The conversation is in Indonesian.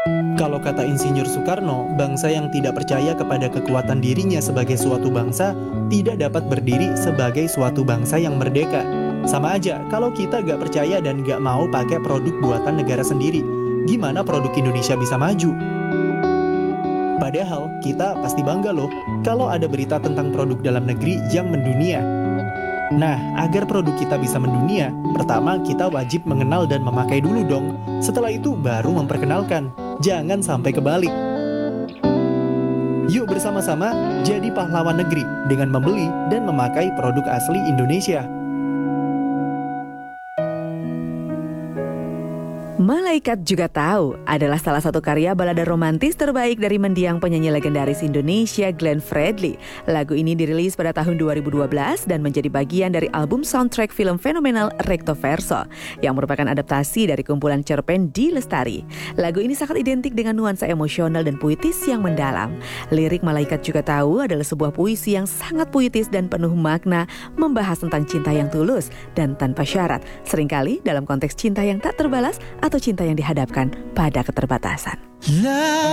Kalau kata Insinyur Soekarno, bangsa yang tidak percaya kepada kekuatan dirinya sebagai suatu bangsa tidak dapat berdiri sebagai suatu bangsa yang merdeka. Sama aja, kalau kita gak percaya dan gak mau pakai produk buatan negara sendiri, gimana produk Indonesia bisa maju? Padahal kita pasti bangga loh kalau ada berita tentang produk dalam negeri yang mendunia. Nah, agar produk kita bisa mendunia, pertama kita wajib mengenal dan memakai dulu dong. Setelah itu baru memperkenalkan. Jangan sampai kebalik. Yuk bersama-sama jadi pahlawan negeri dengan membeli dan memakai produk asli Indonesia. Malaikat Juga Tahu adalah salah satu karya balada romantis terbaik dari mendiang penyanyi legendaris Indonesia Glenn Fredly. Lagu ini dirilis pada tahun 2012 dan menjadi bagian dari album soundtrack film fenomenal Recto Verso yang merupakan adaptasi dari kumpulan cerpen D. Lestari. Lagu ini sangat identik dengan nuansa emosional dan puitis yang mendalam. Lirik Malaikat Juga Tahu adalah sebuah puisi yang sangat puitis dan penuh makna, membahas tentang cinta yang tulus dan tanpa syarat, seringkali dalam konteks cinta yang tak terbalas atau cinta yang dihadapkan pada keterbatasan.